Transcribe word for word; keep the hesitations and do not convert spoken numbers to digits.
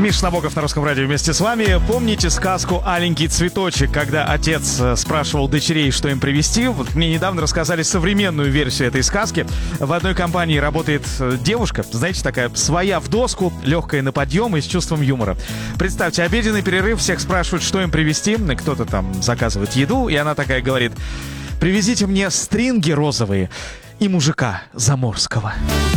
Миша Набоков на Русском радио вместе с вами. Помните сказку «Аленький цветочек», когда отец спрашивал дочерей, что им привезти? Вот мне недавно рассказали современную версию этой сказки. В одной компании работает девушка, знаете, такая своя в доску, легкая на подъем и с чувством юмора. Представьте, обеденный перерыв, всех спрашивают, что им привезти. Кто-то там заказывает еду, и она такая говорит: привезите мне стринги розовые и мужика заморского.